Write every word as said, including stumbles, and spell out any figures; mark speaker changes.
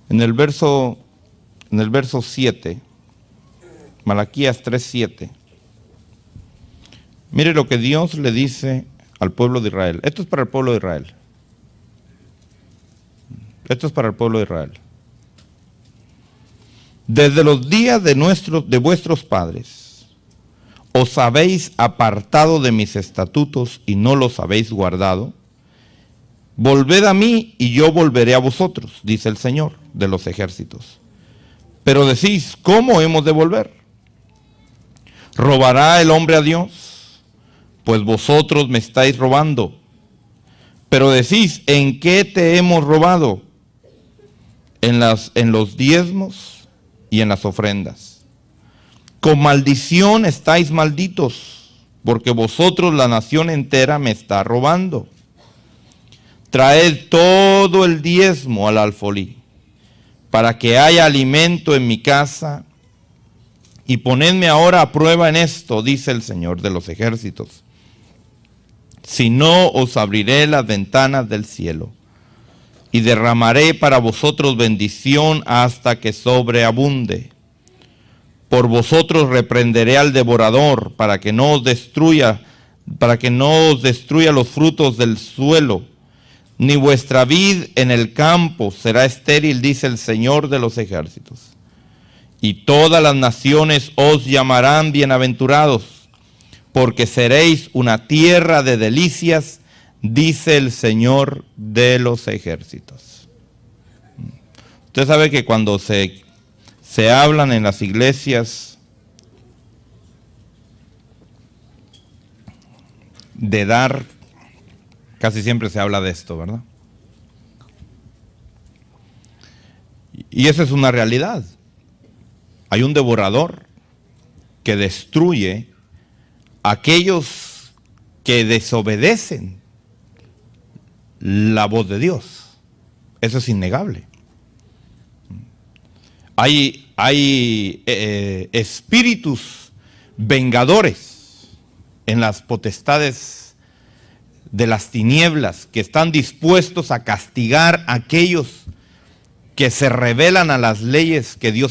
Speaker 1: En el verso, en el verso siete, Malaquías tres siete, mire lo que Dios le dice al pueblo de Israel. Esto es para el pueblo de Israel. Esto es para el pueblo de Israel. Desde los días de, nuestros, de vuestros padres, os habéis apartado de mis estatutos y no los habéis guardado. Volved a mí y yo volveré a vosotros, dice el Señor de los ejércitos. Pero decís, ¿cómo hemos de volver? ¿Robará el hombre a Dios? Pues vosotros me estáis robando. Pero decís, ¿en qué te hemos robado? En, las, en los diezmos y en las ofrendas. Con maldición estáis malditos, porque vosotros la nación entera me está robando. Traed todo el diezmo al alfolí, para que haya alimento en mi casa, y ponedme ahora a prueba en esto, dice el Señor de los ejércitos. Si no, os abriré las ventanas del cielo, y derramaré para vosotros bendición hasta que sobreabunde. Por vosotros reprenderé al devorador, para que no os destruya, para que no os destruya los frutos del suelo, ni vuestra vid en el campo será estéril, dice el Señor de los ejércitos. Y todas las naciones os llamarán bienaventurados, porque seréis una tierra de delicias, dice el Señor de los ejércitos. Usted sabe que cuando se, se hablan en las iglesias de dar, casi siempre se habla de esto, ¿verdad? Y esa es una realidad. Hay un devorador que destruye a aquellos que desobedecen la voz de Dios. Eso es innegable. Hay, hay eh, espíritus vengadores en las potestades de las tinieblas que están dispuestos a castigar a aquellos que se rebelan a las leyes que Dios